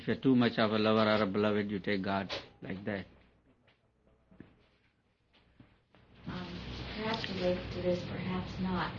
If you're too much of a lover or a beloved, you take God like that. Perhaps related to this, perhaps not.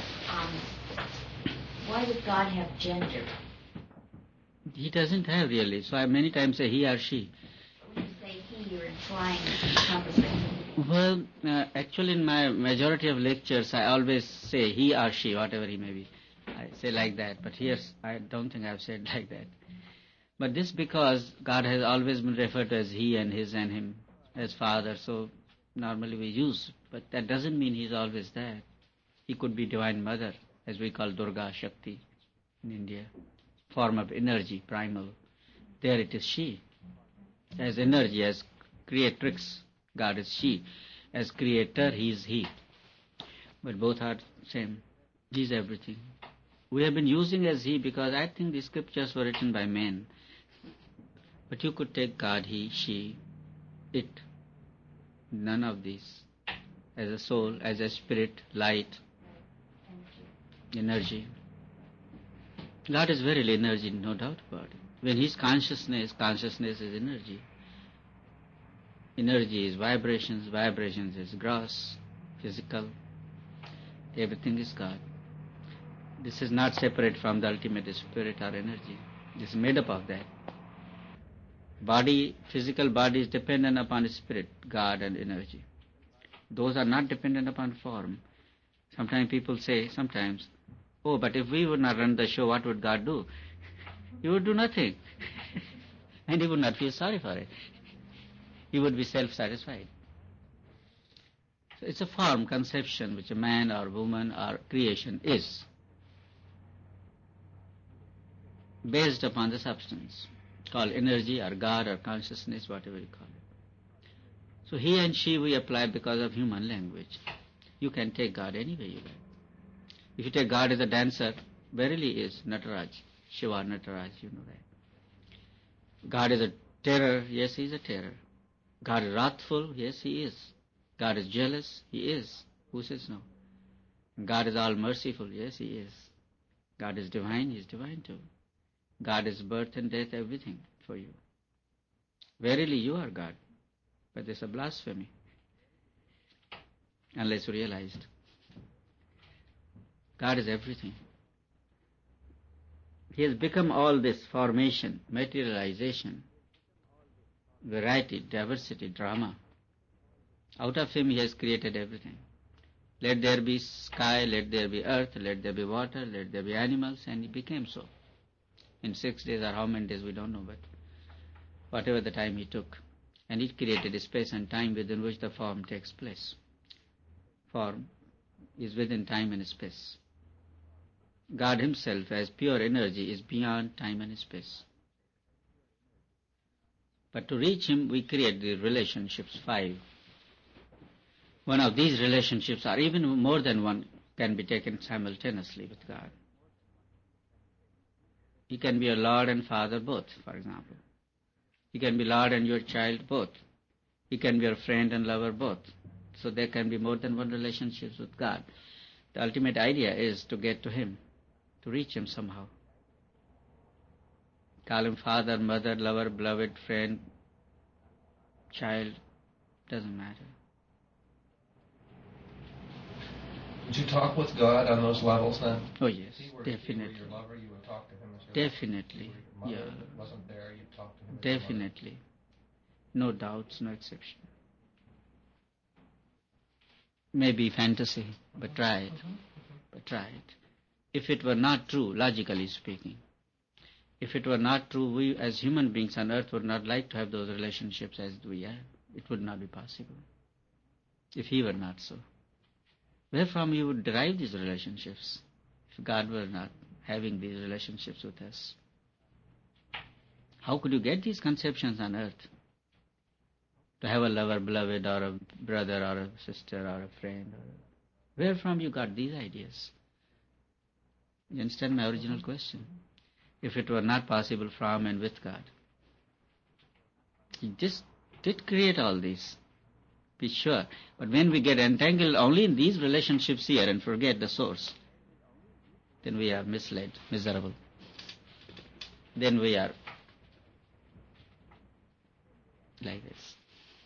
Why would God have gender? He doesn't have really. So I many times say he or she. When you say he, you're implying encompassing. Well, actually in my majority of lectures, I always say he or she, whatever he may be. I say like that. But here, I don't think I've said like that. But this because God has always been referred to as he and his and him as father. So normally we use. But that doesn't mean he's always there. He could be divine mother, as we call Durga Shakti in India. Form of energy, primal. There it is she. As energy, as creatrix, God is she. As creator, he is he. But both are same. He is everything. We have been using as he because I think the scriptures were written by men. But you could take God, he, she, it. None of these. As a soul, as a spirit, light, energy. God is verily energy, no doubt about it. When His consciousness, consciousness is energy. Energy is vibrations, vibrations is gross, physical. Everything is God. This is not separate from the ultimate spirit or energy. This is made up of that. Body, physical body is dependent upon spirit, God and energy. Those are not dependent upon form. Sometimes people say, oh, but if we would not run the show, what would God do? He would do nothing. And He would not feel sorry for it. He would be self-satisfied. So it's a form, conception, which a man or woman or creation is, based upon the substance, called energy or God or consciousness, whatever you call it. So he and she we apply because of human language. You can take God any way you like. If you take God as a dancer, verily is Nataraj, Shiva Nataraj, you know that. God is a terror, yes, He is a terror. God is wrathful, yes, He is. God is jealous, He is. Who says no? God is all merciful, yes, He is. God is divine, He is divine too. God is birth and death, everything for you. Verily you are God, but it's a blasphemy, unless you realized. God is everything. He has become all this formation, materialization, variety, diversity, drama. Out of Him He has created everything. Let there be sky, let there be earth, let there be water, let there be animals, and He became so. In 6 days or how many days we don't know, but whatever the time He took. And He created a space and time within which the form takes place. Form is within time and space. God Himself as pure energy is beyond time and space. But to reach Him we create the relationships, 5. One of these relationships, or even more than one, can be taken simultaneously with God. He can be your Lord and Father both, for example. He can be Lord and your child both. He can be your friend and lover both. So there can be more than one relationships with God. The ultimate idea is to get to Him, to reach Him somehow. Call Him Father, Mother, Lover, Beloved, Friend, Child, doesn't matter. Would you talk with God on those levels then? Oh yes, definitely. If he were your lover, you would talk to Him as your definitely. lover. If your mother Yeah. wasn't there, you'd talk to Him as your Definitely. No doubts, no exception. Maybe fantasy, but try it. But try it. If it were not true, logically speaking, if it were not true, we as human beings on earth would not like to have those relationships as we have. It would not be possible if He were not so. Where from you would derive these relationships if God were not having these relationships with us? How could you get these conceptions on earth? To have a lover, beloved, or a brother, or a sister, or a friend. Where from you got these ideas? You understand my original question? If it were not possible from and with God. He just did create all these. Be sure. But when we get entangled only in these relationships here and forget the source, then we are misled, miserable. Then we are like this.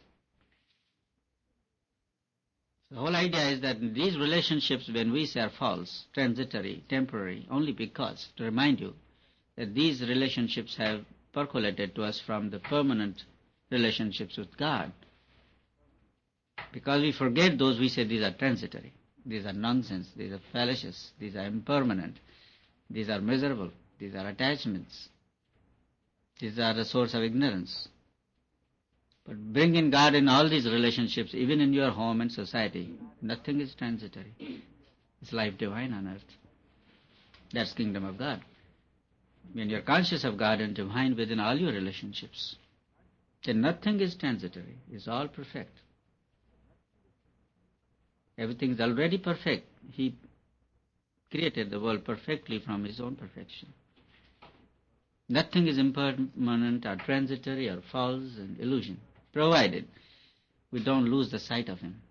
The whole idea is that these relationships, when we say, are false, transitory, temporary, only because, to remind you, that these relationships have percolated to us from the permanent relationships with God. Because we forget those, we say these are transitory, these are nonsense, these are fallacious, these are impermanent, these are miserable, these are attachments, these are the source of ignorance. But bring in God in all these relationships, even in your home and society, nothing is transitory. It's life divine on earth. That's kingdom of God. When you're conscious of God and divine within all your relationships, then nothing is transitory. It's all perfect. Everything is already perfect. He created the world perfectly from His own perfection. Nothing is impermanent or transitory or false and illusion, provided we don't lose the sight of Him.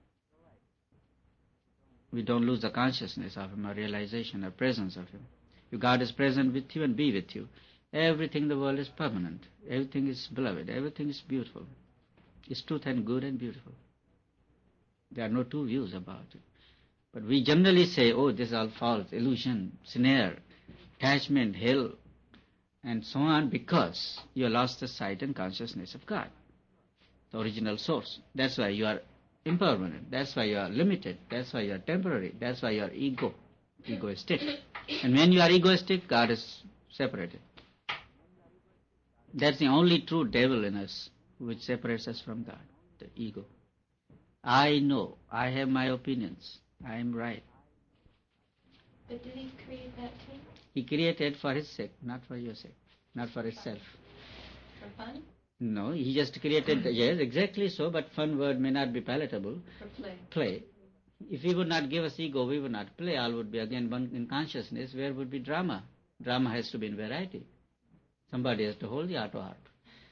We don't lose the consciousness of Him, or realization, or presence of Him. If God is present with you and be with you, everything in the world is permanent. Everything is beloved. Everything is beautiful. It's truth and good and beautiful. There are no two views about it. But we generally say, oh, this is all false, illusion, snare, attachment, hell, and so on, because you lost the sight and consciousness of God, the original source. That's why you are impermanent. That's why you are limited. That's why you are temporary. That's why you are egoistic. And when you are egoistic, God is separated. That's the only true devil in us, which separates us from God, the ego. I know, I have my opinions, I am right. But did He create that too? He created for His sake, not for your sake, not for Himself. For fun? No, He just created, yes, exactly so, but fun word may not be palatable. For play. Play. If He would not give us ego, we would not play. All would be again one in consciousness. Where would be drama? Drama has to be in variety. Somebody has to hold the auto harp.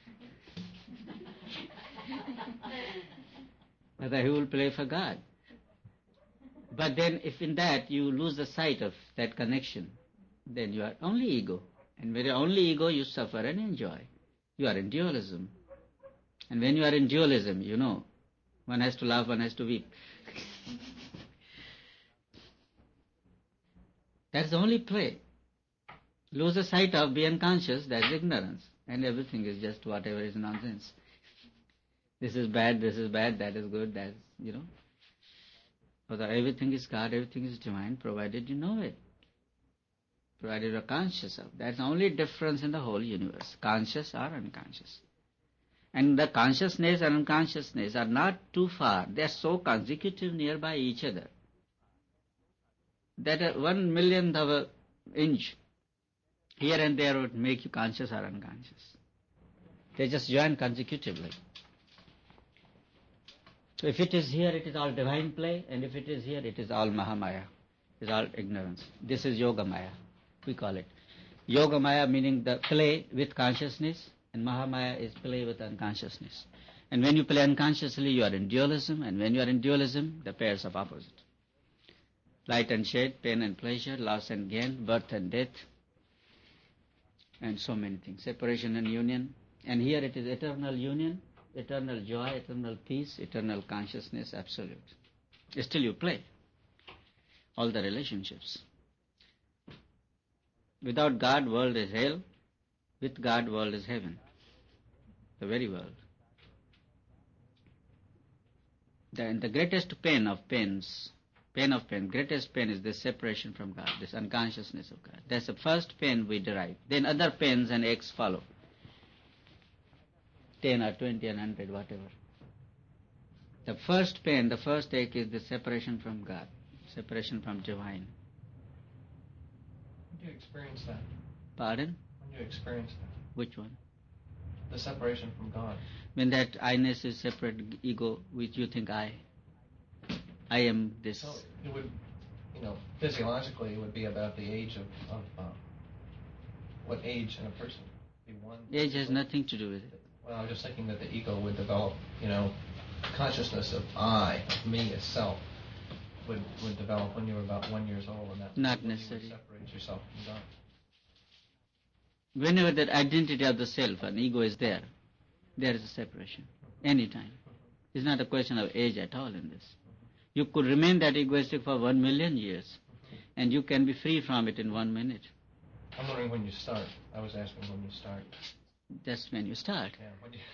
Otherwise he will play for God. But then if in that you lose the sight of that connection, then you are only ego. And when you are only ego, you suffer and enjoy. You are in dualism. And when you are in dualism, you know, one has to laugh, one has to weep. That's the only play. Lose the sight of, be unconscious, that's ignorance. And everything is just whatever is nonsense. This is bad, that is good, that's, you know. But everything is God, everything is divine, provided you know it. Provided you are conscious of. That's the only difference in the whole universe, conscious or unconscious. And the consciousness and unconsciousness are not too far. They are so consecutive nearby each other that a 1 millionth of an inch here and there would make you conscious or unconscious. They just join consecutively. So if it is here, it is all divine play, and if it is here, it is all Mahamaya. It is all ignorance. This is Yogamaya, we call it. Yogamaya meaning the play with consciousness, and Mahamaya is play with unconsciousness. And when you play unconsciously, you are in dualism, and when you are in dualism, the pairs of opposite. Light and shade, pain and pleasure, loss and gain, birth and death, and so many things. Separation and union. And here it is eternal union, eternal joy, eternal peace, eternal consciousness, absolute. Still you play all the relationships. Without God, world is hell. With God, world is heaven. The very world. The greatest pain of pains, greatest pain is this separation from God, this unconsciousness of God. That's the first pain we derive. Then other pains and aches follow. 10 or 20 and 100, whatever. The first pain, the first ache is the separation from God, separation from divine. When do you experience that? Pardon? When do you experience that? Which one? The separation from God. When that I-ness is separate ego, which you think I am this. So it would, physiologically it would be about the age of what age in a person? Be one. Age has nothing to do with it. Well, I was just thinking that the ego would develop, consciousness of I, of me, as self, would develop when you were about 1 year old, and that Not when necessarily. you would separate yourself from God. Whenever that identity of the self and ego is there, there is a separation. anytime. It's not a question of age at all in this. You could remain that egoistic for 1,000,000 years, and you can be free from it in 1 minute. I'm wondering when you start. I was asking when you start. That's when you start. Yeah, when you...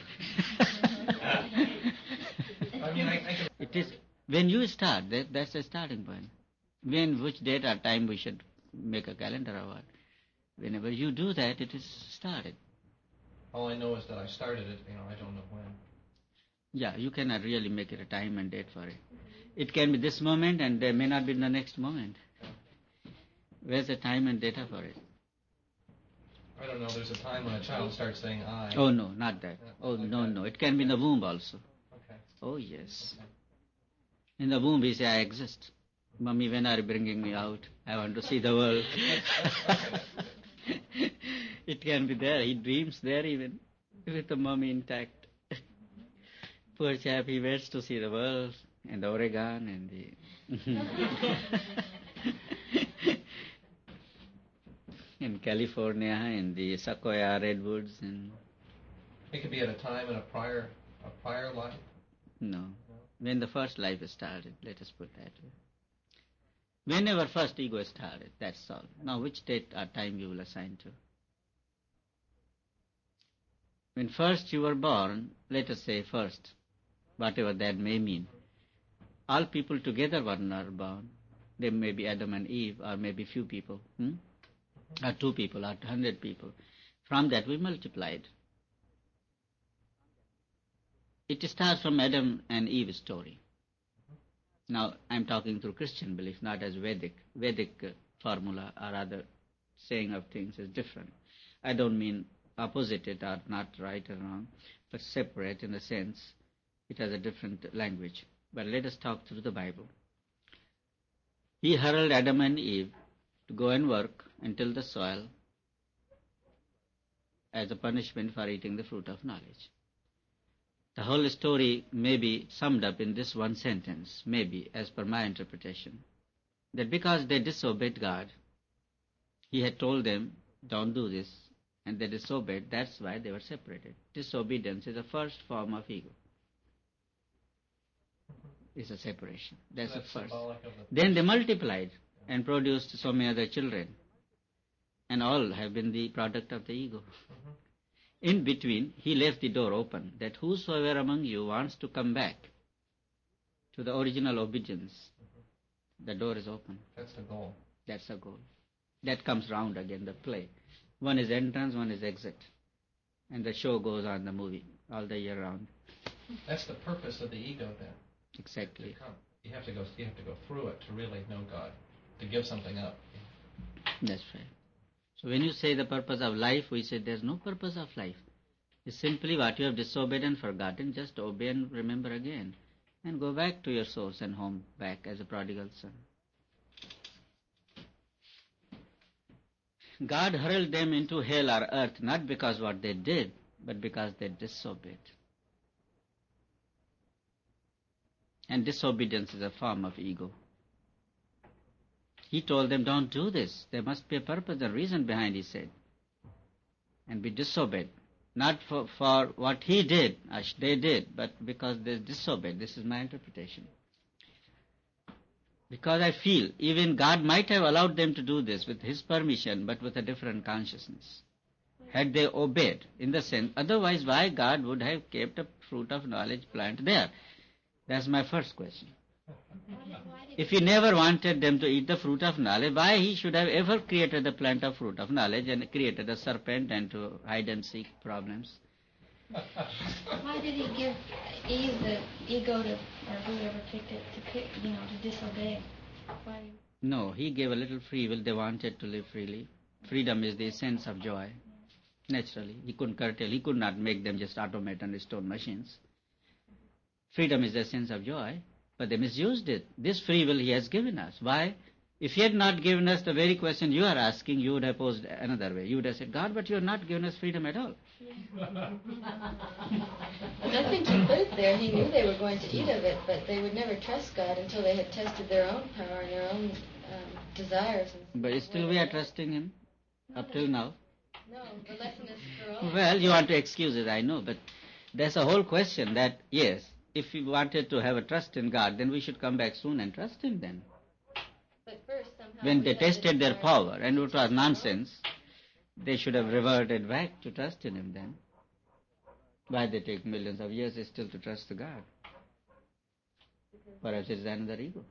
I mean, I can... It is when you start, that's the starting point. Which date or time we should make a calendar of it. Whenever you do that, it is started. All I know is that I started it, I don't know when. Yeah, you cannot really make it a time and date for it. It can be this moment and there may not be the next moment. Where's the time and data for it? I don't know, there's a time when a child starts saying I. Oh no, not that. Yeah, Oh like no, that. no. It can be in the womb also. Okay. Oh yes. In the womb we say I exist. Mummy, when are you bringing me out? I want to see the world. It can be there. He dreams there even with the mummy intact. Poor chap, he waits to see the world and Oregon and the... in California, in the Sequoia redwoods. And It could be at a time in a prior life. no, when the first life started, let us put that way. Whenever first ego started, that's all. Now which date or time you will assign to? When first you were born, let us say first, whatever that may mean, all people together were not born. There may be Adam and Eve, or maybe few people, or 2 people, or 100 people. From that we multiplied. It starts from Adam and Eve story. Now I'm talking through Christian belief, not as Vedic. Vedic formula or other saying of things is different. I don't mean opposite it or not right or wrong, but separate in the sense it has a different language. But let us talk through the Bible. He hurled Adam and Eve to go and work and till the soil as a punishment for eating the fruit of knowledge. The whole story may be summed up in this one sentence, maybe, as per my interpretation, that because they disobeyed God, He had told them, don't do this, and they disobeyed, that's why they were separated. Disobedience is the first form of ego. It's a separation. That's the first. Then they multiplied and produced so many other children, and all have been the product of the ego. In between, he left the door open, that whosoever among you wants to come back to the original obedience, the door is open. That's the goal. That's the goal. That comes round again, the play. One is entrance, one is exit. And the show goes on, the movie, all the year round. That's the purpose of the ego then. Exactly. You have to go through it to really know God, to give something up. That's right. So when you say the purpose of life, we say there's no purpose of life. It's simply what you have disobeyed and forgotten, just obey and remember again. And go back to your source and home, back as a prodigal son. God hurled them into hell or earth, not because what they did, but because they disobeyed. And disobedience is a form of ego. He told them, don't do this. There must be a purpose and reason behind, he said. And we disobeyed. Not for what he did, as they did, but because they disobeyed. This is my interpretation. Because I feel even God might have allowed them to do this with his permission, but with a different consciousness. Had they obeyed, in the sense, otherwise why God would have kept a fruit of knowledge plant there? That's my first question. If he never wanted them to eat the fruit of knowledge, why he should have ever created the plant of fruit of knowledge and created a serpent and to hide and seek problems? Why did he give Eve the ego to, or whoever picked it, to disobey? Why? No, he gave a little free will. They wanted to live freely. Freedom is the essence of joy. Naturally, he couldn't curtail. He could not make them just automaton stone machines. Freedom is the essence of joy, but they misused it. This free will he has given us. Why? If he had not given us the very question you are asking, you would have posed another way. You would have said, God, but you have not given us freedom at all. I think he put it there. He knew they were going to eat of it, but they would never trust God until they had tested their own power and their own desires. But still we are trusting him up till now. No, the lesson is for all. Well, you want to excuse it, I know, but There's a whole question that, yes, if we wanted to have a trust in God, then we should come back soon and trust Him then. But first, somehow When we they have the tested their desire power and to it was test our own. nonsense, they should have reverted back to trust in Him then. Why they take millions of years still to trust the God? Perhaps it's another ego.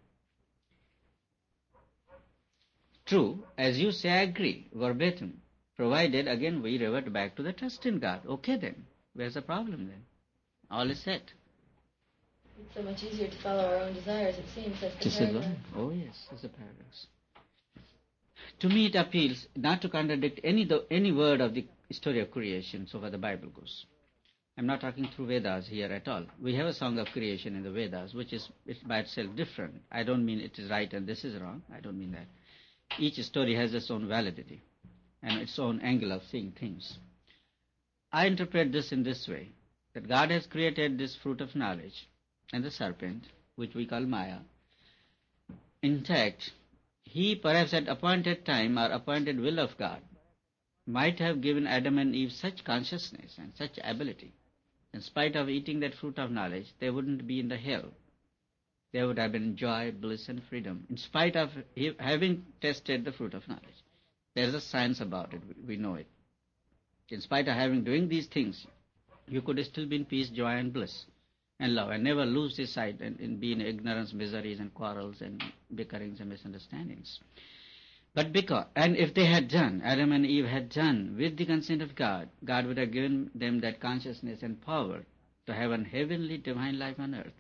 True, as you say, I agree, verbatim, provided again we revert back to the trust in God. Okay then, where's the problem then? All is set. It's so much easier to follow our own desires, it seems. That's the This is paradox. why. Oh yes, it's a paradox. To me it appeals not to contradict any word of the story of creation, so far the Bible goes. I'm not talking through Vedas here at all. We have a song of creation in the Vedas, which is by itself different. I don't mean it is right and this is wrong. I don't mean that. Each story has its own validity and its own angle of seeing things. I interpret this in this way, that God has created this fruit of knowledge and the serpent, which we call Maya. Intact, He perhaps at appointed time or appointed will of God might have given Adam and Eve such consciousness and such ability. In spite of eating that fruit of knowledge, they wouldn't be in the hell. They would have been in joy, bliss and freedom, in spite of having tasted the fruit of knowledge. There's a science about it, we know it. In spite of having doing these things, you could still be in peace, joy and bliss and love, and never lose this sight and be in ignorance, miseries and quarrels and bickerings and misunderstandings. But and if they had done, Adam and Eve had done, with the consent of God, God would have given them that consciousness and power to have an heavenly divine life on earth.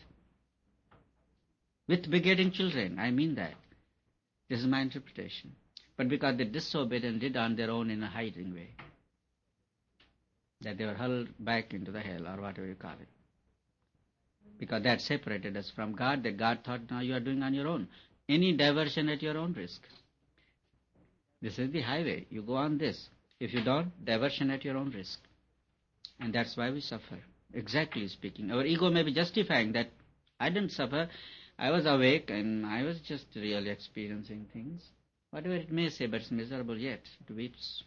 With begetting children, I mean that. This is my interpretation. But because they disobeyed and did on their own in a hiding way, that they were hurled back into the hell, or whatever you call it. Because that separated us from God, that God thought, now you are doing on your own. Any diversion at your own risk. This is the highway. You go on this. If you don't, diversion at your own risk. And that's why we suffer. Exactly speaking. Our ego may be justifying that I didn't suffer. I was awake and I was just really experiencing things. Whatever it may say, but it's miserable yet. It weeps.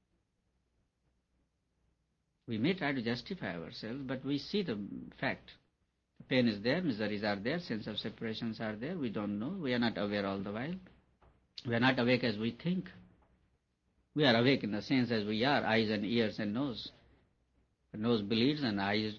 We may try to justify ourselves, but we see the fact. The pain is there, miseries are there, sense of separations are there. We don't know. We are not aware all the while. We are not awake as we think. We are awake in the sense as we are, eyes and ears and nose. The nose bleeds and eyes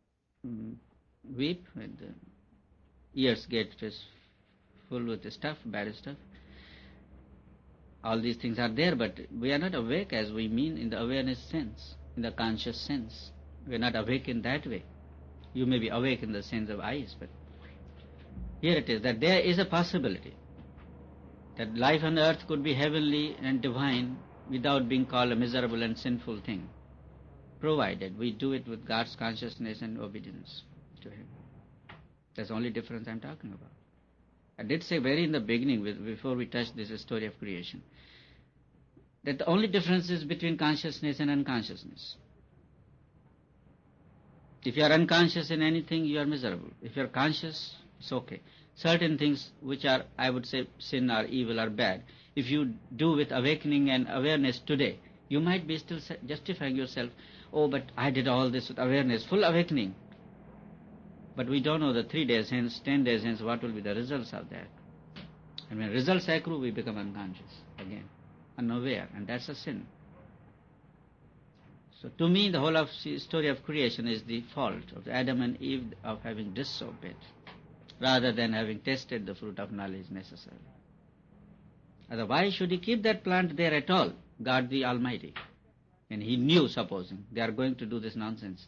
weep and ears get full with stuff, bad stuff. All these things are there, but we are not awake as we mean in the awareness sense, in the conscious sense. We are not awake in that way. You may be awake in the sense of eyes, but here it is, that there is a possibility that life on earth could be heavenly and divine without being called a miserable and sinful thing, provided we do it with God's consciousness and obedience to Him. That's the only difference I'm talking about. I did say very in the beginning, before we touch this story of creation, that the only difference is between consciousness and unconsciousness. If you are unconscious in anything, you are miserable. If you are conscious, it's okay. Certain things which are, I would say, sin or evil or bad, if you do with awakening and awareness today, you might be still justifying yourself, oh, but I did all this with awareness, full awakening. But we don't know the 3 days hence, 10 days hence, what will be the results of that. And when results accrue, we become unconscious again, unaware, and that's a sin. So to me, the whole of story of creation is the fault of Adam and Eve of having disobeyed, rather than having tasted the fruit of knowledge necessarily. Otherwise, should He keep that plant there at all, God the Almighty? And He knew, supposing, they are going to do this nonsense.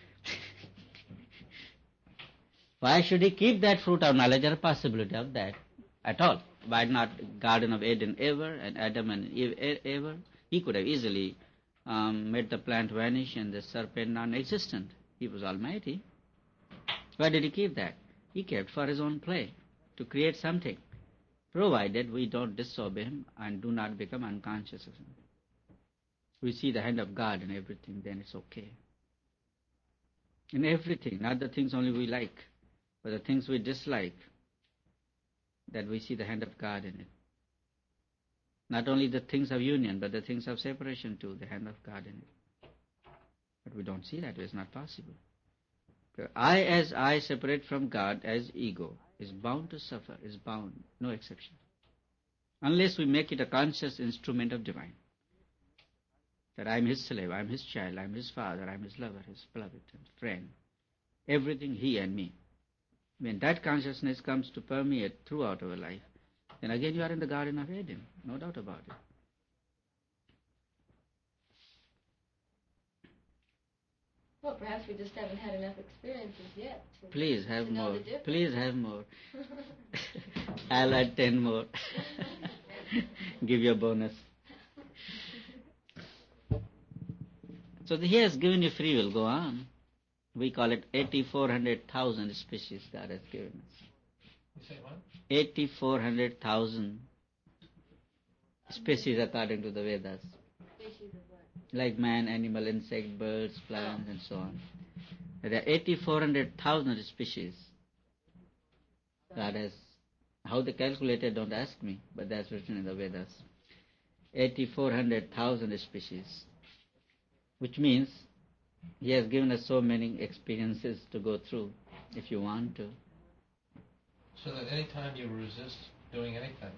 Why should He keep that fruit of knowledge or possibility of that at all? Why not Garden of Eden ever and Adam and Eve ever? He could have easily made the plant vanish and the serpent non-existent. He was Almighty. Why did He keep that? He kept for His own play, to create something, provided we don't disobey Him and do not become unconscious of Him. We see the hand of God in everything, then it's okay. In everything, not the things only we like, but the things we dislike, that we see the hand of God in it. Not only the things of union, but the things of separation too, the hand of God in it. But we don't see that way, it's not possible. I as I separate from God as ego is bound to suffer, is bound, no exception. Unless we make it a conscious instrument of divine. That I am his slave, I am his child, I am his father, I am his lover, his beloved and friend. Everything he and me. When that consciousness comes to permeate throughout our life, then again you are in the Garden of Eden, no doubt about it. Well, perhaps we just haven't had enough experiences yet. Please have to know more. the difference. Please have more. I'll add 10 more. Give you a bonus. So he has given you free will. Go on. We call it 8,400,000 species God has given us. You say what? 8,400,000 species according to the Vedas. Species of what? Like man, animal, insect, birds, plants, and so on. There are 8,400,000 species. God has, how they calculated, don't ask me, but that's written in the Vedas. 8,400,000 species. Which means he has given us so many experiences to go through, if you want to. So that any time you resist doing anything,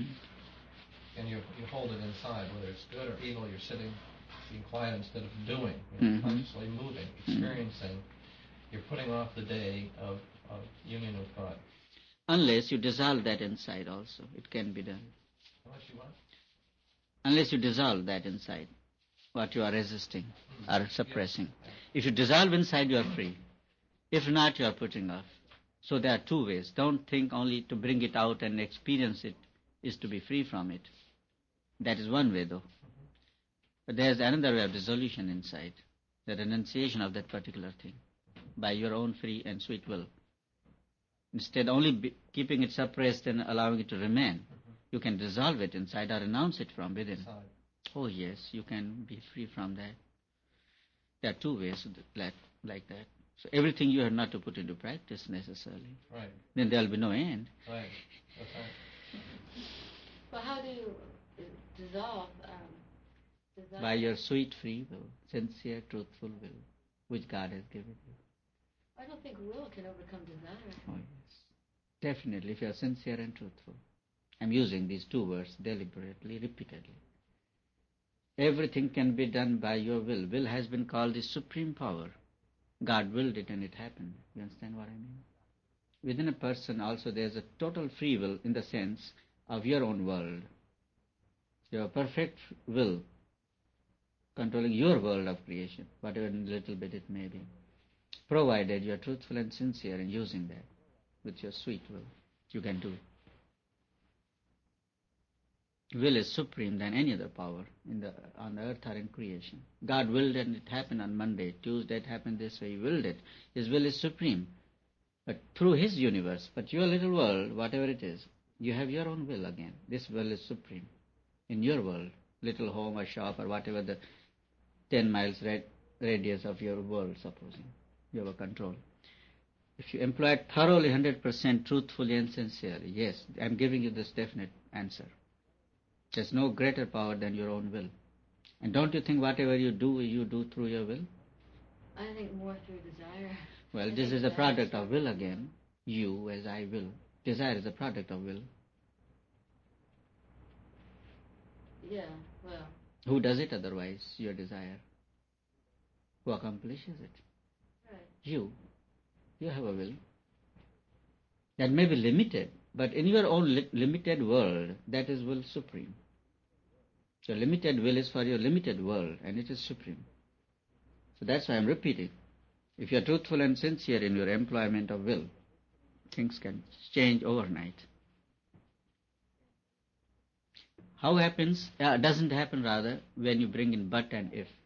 and you hold it inside, whether it's good or evil, you're sitting, being quiet instead of doing, you're consciously moving, experiencing, you're putting off the day of union with God. Unless you dissolve that inside also, it can be done. Unless you what? Unless you dissolve that inside, what you are resisting or suppressing. If you dissolve inside, you are free. If not, you are putting off. So there are two ways. Don't think only to bring it out and experience it is to be free from it. That is one way though. But there is another way of dissolution inside, the renunciation of that particular thing by your own free and sweet will. Instead only keeping it suppressed and allowing it to remain, you can dissolve it inside or renounce it from within. Inside. Oh yes, you can be free from that. There are two ways like that. So everything you have not to put into practice necessarily. Right. Then there will be no end. Right. That's right. Well, how do you dissolve? By your sweet free will, sincere, truthful will, which God has given you. I don't think will can overcome desire. Oh yes. Definitely, if you are sincere and truthful. I'm using these two words deliberately, repeatedly. Everything can be done by your will. Will has been called the supreme power. God willed it and it happened. You understand what I mean? Within a person also there is a total free will in the sense of your own world. You have perfect will controlling your world of creation, whatever little bit it may be, provided you are truthful and sincere in using that with your sweet will. You can do it. Will is supreme than any other power on the earth or in creation. God willed it and it happened on Monday. Tuesday it happened this way. He willed it. His will is supreme. But through His universe, but your little world, whatever it is, you have your own will again. This will is supreme. In your world, little home or shop or whatever the 10 miles radius of your world, supposing, you have a control. If you employ it thoroughly, 100% truthfully and sincerely, yes, I'm giving you this definite answer. There's no greater power than your own will. And don't you think whatever you do through your will? I think more through desire. Well, this is a product of will again. You as I will. Desire is a product of will. Yeah, well. Who does it otherwise? Your desire. Who accomplishes it? Right. You. You have a will. That may be limited, but in your own limited world, that is will supreme. So limited will is for your limited world, and it is supreme. So that's why I'm repeating. If you are truthful and sincere in your employment of will, things can change overnight. How happens? Doesn't happen rather when you bring in but and if.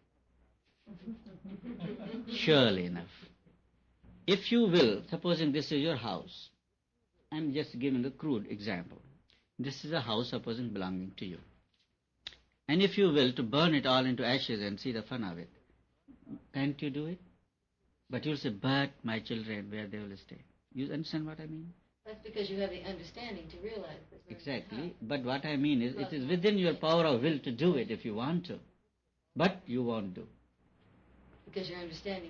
Surely enough. If you will, supposing this is your house, I'm just giving a crude example. This is a house, supposing belonging to you. And if you will, to burn it all into ashes and see the fun of it, can't you do it? But you'll say, but my children, where they will stay. You understand what I mean? That's because you have the understanding to realize this. Exactly. But what I mean is, it is within your power of will to do it if you want to. But you won't do. Because your understanding